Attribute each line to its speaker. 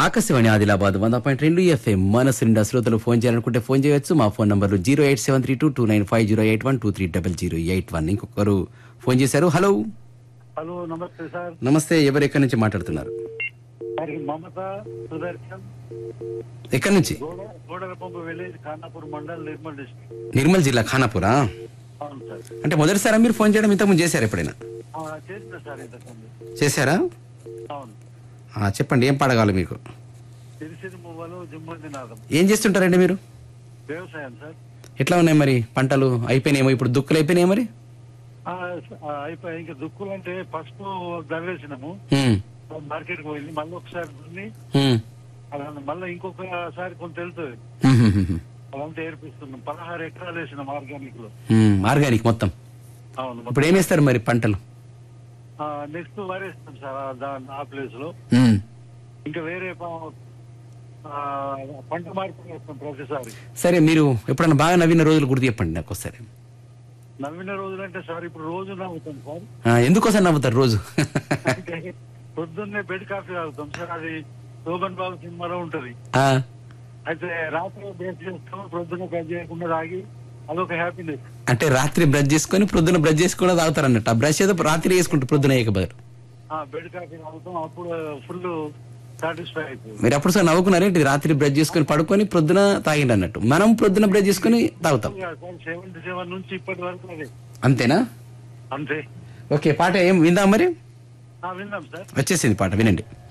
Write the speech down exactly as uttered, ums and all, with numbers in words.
Speaker 1: ఆకాశవాణి ఆదిలాబాద్ వంద పాయింట్ రెండు ఎఫ్ఎం మనసు నిండా శ్రోతలు ఫోన్ చేయాలనుకుంటే ఫోన్ చేయొచ్చు. మా ఫోన్ నంబర్లు zero eight seven three two two nine five zero eight one two three double zero eight one. ఇంకొకరు ఫోన్ చేశారు. హలో
Speaker 2: హలో నమస్తే సార్.
Speaker 1: నమస్తే, ఎవరు ఎక్కడి నుంచి మాట్లాడుతున్నారు?
Speaker 2: మమత సుదర్శన్,
Speaker 1: ఎక్కడి నుంచి?
Speaker 2: గోడలపంపు విలేజ్, ఖానాపూర్ మండల్, నిర్మల్ డిస్ట్రిక్ట్.
Speaker 1: నిర్మల్ జిల్లా, ఖానాపూరా?
Speaker 2: అవును సార్.
Speaker 1: అంటే మొదటిసారా మీరు ఫోన్ చేయడం? ఇంతకుముందు చేశారు ఎప్పుడైనా?
Speaker 2: ఆ, చేసిన సార్ ఇంతకుముందు.
Speaker 1: చేశారా?
Speaker 2: అవును.
Speaker 1: ఆ, చెప్పండి, ఏం పాడగాలి మీకు?
Speaker 2: తిరిసిరి మువ్వలు జుమ్మంది నాదం.
Speaker 1: ఏం చేస్తుంటారండి మీరు?
Speaker 2: వ్యవసాయం సార్.
Speaker 1: ఎట్లా ఉన్నాయి మరి పంటలు? అయిపోయినాయేమో, ఇప్పుడు దుక్కులు అయిపోయినాయి మరి?
Speaker 2: ఆ, ఆ, అయిపోయి ఇంకా దుక్కులు అంటే ఫస్ట్ దవ్వేసినాము,
Speaker 1: హ్మ్,
Speaker 2: మార్కెట్ కి పోయింది, మళ్ళీ ఒకసారి దున్ని
Speaker 1: హ్మ్,
Speaker 2: అలా మళ్ళీ ఇంకొకసారి కొంత వెళ్తుంది,
Speaker 1: హ్మ్, హ్మ్, హ్మ్,
Speaker 2: అదంతా ఏర్పిస్తున్నాం. పదహారు ఎకరాలు వేసినాం ఆర్గానిక్ లో.
Speaker 1: హ్మ్, ఆర్గానిక్ మొత్తం.
Speaker 2: అవును.
Speaker 1: ఇప్పుడు ఏం వేస్తారు మరి పంటలు?
Speaker 2: నెక్స్ట్ వరేస్తాం సార్ ఆ దా- ఆ ప్లేస్ లో.
Speaker 1: హ్మ్.
Speaker 2: ఇంకా వేరే ప- ఆ, పంట మార్పు చేస్తాం ప్రతిసారి.
Speaker 1: సరే, మీరు ఎప్పుడన్నా బాగా నవ్విన రోజులు గుర్తు చెప్పండి నాకు ఒకసారి.
Speaker 2: నవ్విన రోజులంటే సార్ ఇప్పుడు రోజు నవ్వుతాం సార్.
Speaker 1: ఆ, ఎందుకోసం నవ్వుతారు రోజు?
Speaker 2: అంటే పొద్దున్నే బెడ్ కాఫీ తాగుతాం సార్, అది శోభన్ బాబు సినిమాలో ఉంటది.
Speaker 1: ఆ,
Speaker 2: అయితే రాత్రి బ్రష్ చేస్తాం, ప్రొద్దున బ్రష్ చేయకుండా తాగి అదొక హ్యాపీనెస్.
Speaker 1: అంటే రాత్రి బ్రష్ చేసుకొని ప్రొద్దున బ్రష్ చేసుకుని తాగుతారు అన్నట్టు. ఆ బ్రష్ ఏదో రాత్రి వేసుకుంటారు, ప్రొద్దున అయ్యక బదులు.
Speaker 2: బెడ్ కాఫీ తాగుతాం, అప్పుడు ఫుల్ సాటిస్ఫై అవుతుంది.
Speaker 1: మీరు అప్పుడు సార్ నవ్వుకున్నారేంటి? రాత్రి బ్రష్ చేసుకుని పడుకొని ప్రొద్దున తాగిండి అన్నట్టు. మనం ప్రొద్దున బ్రష్ చేసుకుని తాగుతాం.
Speaker 2: సెవెంటీ సెవెన్ నుంచి ఇప్పటి వరకు అదే.
Speaker 1: అంతేనా?
Speaker 2: అంతే.
Speaker 1: ఓకే, పాట ఏం విందాం మరి?
Speaker 2: ఆ, విన్నాం సార్.
Speaker 1: వచ్చేసింది పాట, వినండి.